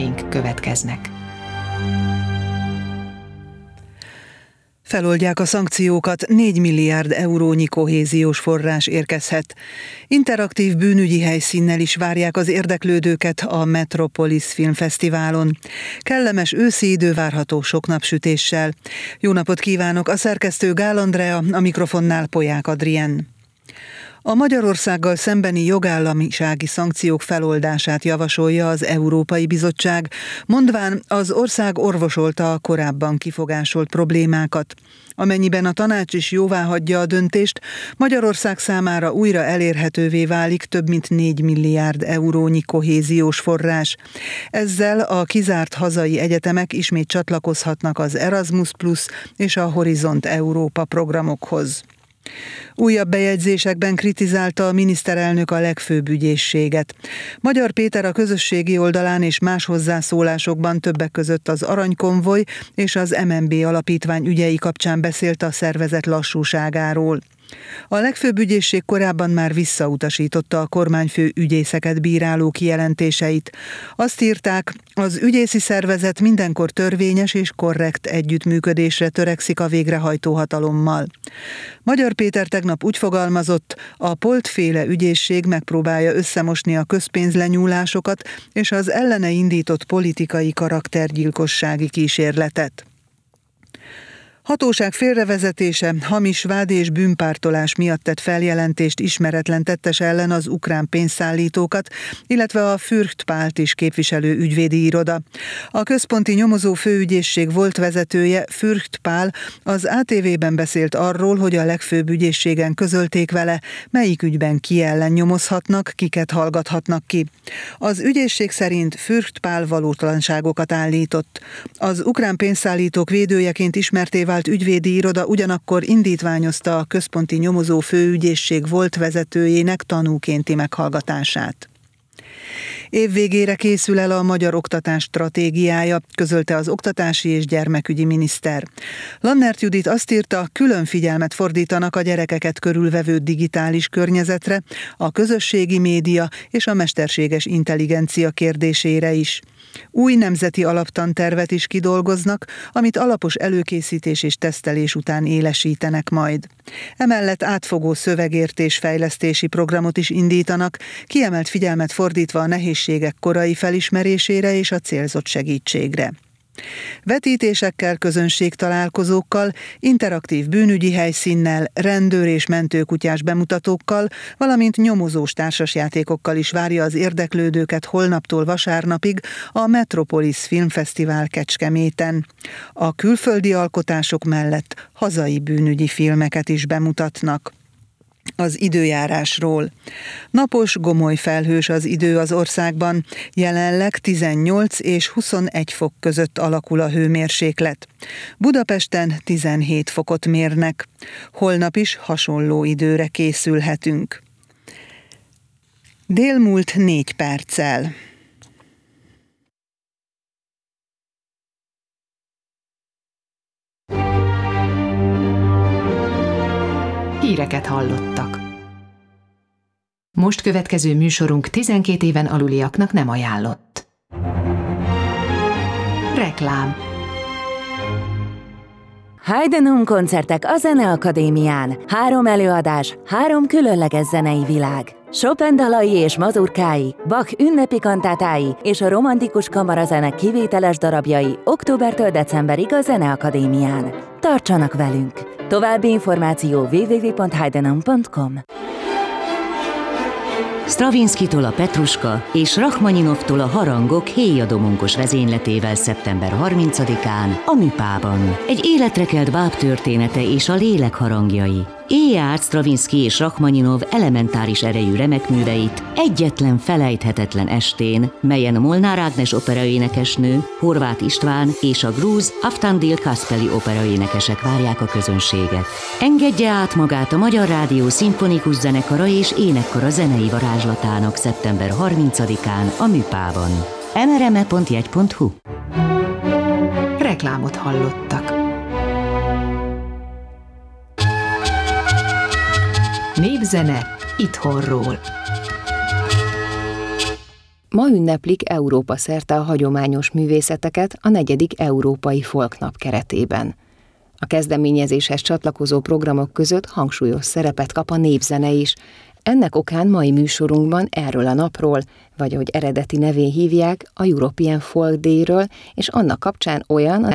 híreink következnek. Feloldják a szankciókat, 4 milliárd eurónyi kohéziós forrás érkezhet. Interaktív bűnügyi helyszínnel is várják az érdeklődőket a Metropolis Filmfesztiválon. Kellemes őszi idő várható sok napsütéssel. Jó napot kívánok, a szerkesztő Gál Andrea, a mikrofonnál Polyák Adrien. A Magyarországgal szembeni jogállamisági szankciók feloldását javasolja az Európai Bizottság, mondván az ország orvosolta a korábban kifogásolt problémákat. Amennyiben a tanács is jóváhagyja a döntést, Magyarország számára újra elérhetővé válik több mint 4 milliárd eurónyi kohéziós forrás. Ezzel a kizárt hazai egyetemek ismét csatlakozhatnak az Erasmus Plus és a Horizont Európa programokhoz. Újabb bejegyzésekben kritizálta a miniszterelnök a legfőbb ügyészséget. Magyar Péter a közösségi oldalán és más hozzászólásokban többek között az Aranykonvoj és az MNB alapítvány ügyei kapcsán beszélt a szervezet lassúságáról. A legfőbb ügyészség korábban már visszautasította a kormányfő ügyészeket bíráló kijelentéseit. Azt írták, az ügyészi szervezet mindenkor törvényes és korrekt együttműködésre törekszik a végrehajtó hatalommal. Magyar Péter tegnap úgy fogalmazott, a Polt-féle ügyészség megpróbálja összemosni a közpénzlenyúlásokat és az ellene indított politikai karaktergyilkossági kísérletet. Hatóság félrevezetése, hamis vád és bűnpártolás miatt tett feljelentést ismeretlen tettes ellen az ukrán pénzszállítókat, illetve a Fürst Pált is képviselő ügyvédi iroda. A központi nyomozó főügyészség volt vezetője, Fürst Pál, az ATV-ben beszélt arról, hogy a legfőbb ügyészségen közölték vele, melyik ügyben ki ellen nyomozhatnak, kiket hallgathatnak ki. Az ügyészség szerint Fürst Pál valótlanságokat állított. Az ukrán pénzszállítók védőjeként ismerté vált ügyvédi iroda ugyanakkor indítványozta a központi nyomozó főügyészség volt vezetőjének tanúkénti meghallgatását. Évvégére készül el a magyar oktatás stratégiája, közölte az oktatási és gyermekügyi miniszter. Lannert Judit azt írta, külön figyelmet fordítanak a gyerekeket körülvevő digitális környezetre, a közösségi média és a mesterséges intelligencia kérdésére is. Új nemzeti alaptantervet is kidolgoznak, amit alapos előkészítés és tesztelés után élesítenek majd. Emellett átfogó szövegértés-fejlesztési programot is indítanak, kiemelt figyelmet fordítva a nehézségek korai felismerésére és a célzott segítségre. Vetítésekkel, közönségtalálkozókkal, interaktív bűnügyi helyszínnel, rendőr- és mentőkutyás bemutatókkal, valamint nyomozós társasjátékokkal is várja az érdeklődőket holnaptól vasárnapig a Metropolis Filmfesztivál Kecskeméten. A külföldi alkotások mellett hazai bűnügyi filmeket is bemutatnak. Az időjárásról. Napos, gomoly felhős az idő az országban, jelenleg 18 és 21 fok között alakul a hőmérséklet. Budapesten 17 fokot mérnek. Holnap is hasonló időre készülhetünk. Délmúlt 4 perccel. Híreket hallottak. Most következő műsorunk 12 éven aluliaknak nem ajánlott. Reklám. Heidenum koncertek a Zeneakadémián. 3 előadás, 3 különleges zenei világ. Chopin dalai és mazurkái, Bach ünnepi kantátái és a romantikus kamarazenek kivételes darabjai októbertől decemberig a Zeneakadémián. Tartsanak velünk! További információ www.heidenum.com. Stravinszkitól a Petruska és Rachmaninovtól a Harangok Héja Domonkos vezényletével szeptember 30-án a Műpában. Egy életre kelt báb története és a lélek harangjai. Éjjel át Stravinszky és Rachmaninov elementáris erejű remekműveit egyetlen felejthetetlen estén, melyen Molnár Ágnes operaénekesnő, Horváth István és a grúz Aftandil Kaspeli operaénekesek várják a közönséget. Engedje át magát a Magyar Rádió Szimfonikus Zenekara és Énekkara zenei varázslatának szeptember 30-án a Műpában. mrme.jegy.hu. Reklámot hallottak. Népzene itthonról. Ma ünneplik Európa szerte a hagyományos művészeteket a 4. Európai Folknap keretében. A kezdeményezéshez csatlakozó programok között hangsúlyos szerepet kap a népzene is. Ennek okán mai műsorunkban erről a napról, vagy ahogy eredeti nevén hívják, a European Folk Day-ről, és annak kapcsán olyan